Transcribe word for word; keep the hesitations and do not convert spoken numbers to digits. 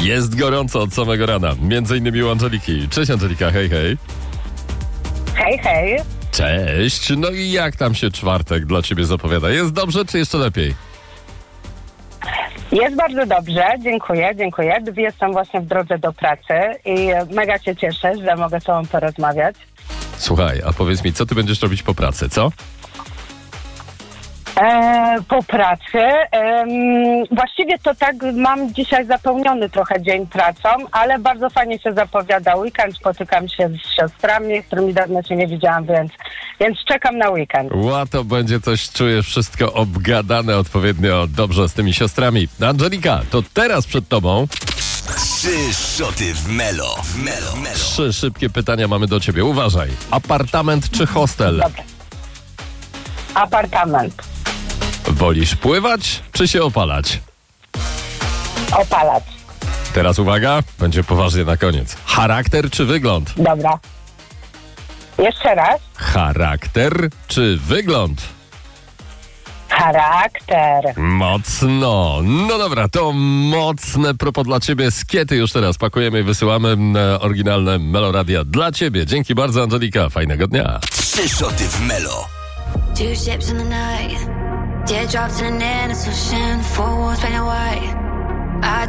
Jest gorąco od samego rana, między innymi u Angeliki. Cześć Angelika, hej, hej. Hej, hej. Cześć, no i jak tam się czwartek dla ciebie zapowiada? Jest dobrze, czy jeszcze lepiej? Jest bardzo dobrze, dziękuję, dziękuję. Jestem właśnie w drodze do pracy i mega się cieszę, że mogę z tobą porozmawiać. Słuchaj, a powiedz mi, co ty będziesz robić po pracy, co? E, po pracy. E, właściwie to tak mam dzisiaj zapełniony trochę dzień pracą, ale bardzo fajnie się zapowiada weekend. Spotykam się z siostrami, z którymi dawno się nie widziałam, więc, więc czekam na weekend. Ła, to będzie coś, czuję wszystko obgadane odpowiednio dobrze z tymi siostrami. Angelika, to teraz przed tobą Trzy szoty w Melo. W Melo. Melo. trzy szybkie pytania mamy do ciebie. Uważaj, apartament czy hostel? Dobra. Apartament. Wolisz pływać czy się opalać? Opalać. Teraz uwaga, będzie poważnie na koniec. Charakter czy wygląd? Dobra. Jeszcze raz. Charakter czy wygląd? Charakter. Mocno. No dobra, to mocne propos dla ciebie. Skiety już teraz pakujemy i wysyłamy na oryginalne Meloradia dla ciebie. Dzięki bardzo, Angelika. Fajnego dnia. Trzy szoty w Melo. Two ships in the night, teardrops in an innocent ocean, four walls painted white. I